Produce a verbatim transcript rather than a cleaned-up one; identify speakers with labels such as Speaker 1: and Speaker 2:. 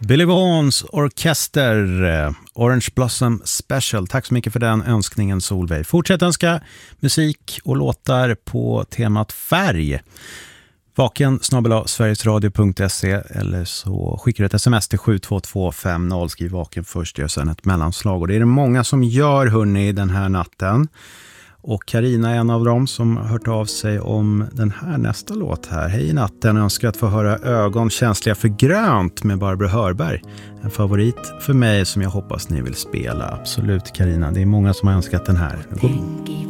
Speaker 1: Billy Vaughns orkester, eh, Orange Blossom Special. Tack så mycket för den önskningen, Solveig. Fortsätt önska musik och låtar på temat färg. Vaken snabel-a sverigesradio punkt se eller så skickar du ett sms till sju två två fem noll. Skriv vaken först, gör sen ett mellanslag. Och det är det många som gör, hörni, den här natten. Och Carina är en av dem som har hört av sig om den här nästa låt här. Hej natten, önskar att få höra Ögon känsliga för grönt med Barbro Hörberg. En favorit för mig som jag hoppas ni vill spela. Absolut, Carina, det är många som har önskat den här.
Speaker 2: Tänk i